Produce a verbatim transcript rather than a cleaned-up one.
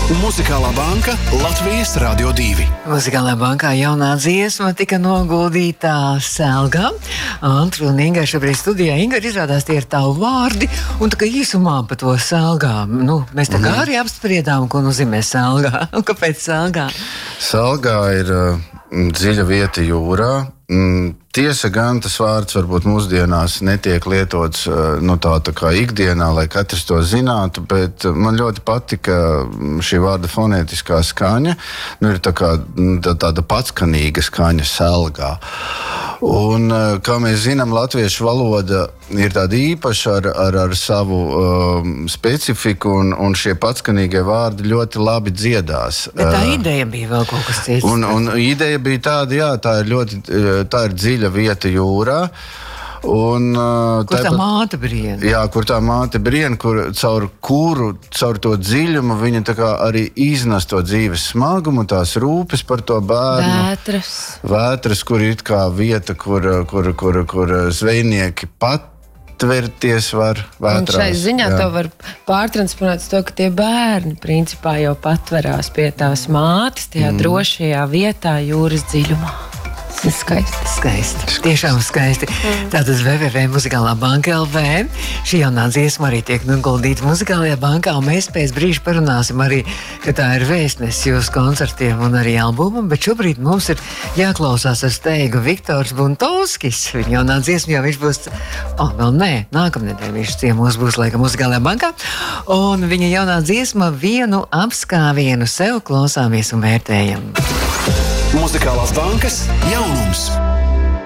Muzikālā banka Latvijas Radio divi. Muzikālā bankā jaunā dziesma tika noguldītā Selgā. Antru un Inga šobrīd studijā. Inga, izrādās tie ir tavu vārdi, un tā kā īsumā par to Selgā. Nu, mēs tā kā arī apspriedām, ko nozīmē Selgā. Un kāpēc Selgā? Selgā ir uh, dziļa vieta jūrā. Mm, tiesa gan tas vārds varbūt mūsdienās netiek lietots uh, nu, tā, tā kā ikdienā, lai katrs to zinātu, bet man ļoti patika šī vārda fonētiskā skaņa. Nu, ir tā kā, tā, tāda patskanīga skaņa Selgā. Un, uh, kā mēs zinām, latviešu valoda ir tāda īpaša ar, ar, ar savu um, specifiku, un, un šie patskanīgie vārdi ļoti labi dziedās. Bet tā ideja bija vēl kaut kas cits. Un, un ideja bija tāda, jā, tā ir ļoti, tā ir dziļa vieta jūrā. Un, kur tā māte briena? Jā, kur tā māte briena, kur, caur kuru, caur to dziļumu viņa tā kā arī iznes to dzīves smagumu, tās rūpes par to bērnu. Vētras. Vētras, kur ir kā vieta, kur, kur, kur, kur zvejnieki pat tverties var vētrās. Un šai ziņā jā. To var pārtransponēt to, ka tie bērni principā jau patverās pie tās mātes, tajā mm. drošajā vietā jūras dziļumā. Skaisti. Skaisti. Tiešām skaisti. Mm. Tātad w w w punkt muzikālā banka punkt l v. Šī jaunā dziesma arī tiek noguldīta Muzikālajā bankā, un mēs pēc brīža parunāsim arī, ka tā ir vēstnes jūsu koncertiem un arī albumam, bet šobrīd mums ir jāklausās ar steigu Viktors Buntovskis. Viņa jaunā dziesma jau viņš būs, o, oh, vēl nē, nākamnedēļ viņš ciemos būs laikam Muzikālajā bankā, un viņa jaunā dziesma Vienu apskāvienu sev klausāmies un vērtējam. Muzikālās bankas jaunums.